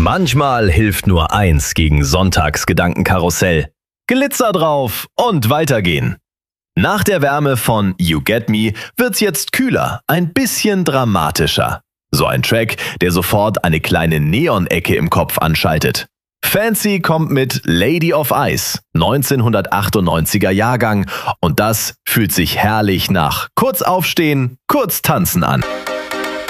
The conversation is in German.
Manchmal hilft nur eins gegen Sonntagsgedankenkarussell. Glitzer drauf und weitergehen. Nach der Wärme von You Get Me wird's jetzt kühler, ein bisschen dramatischer. So ein Track, der sofort eine kleine Neon-Ecke im Kopf anschaltet. Fancy kommt mit Lady of Ice, 1998er Jahrgang, und das fühlt sich herrlich nach kurz aufstehen, kurz tanzen an.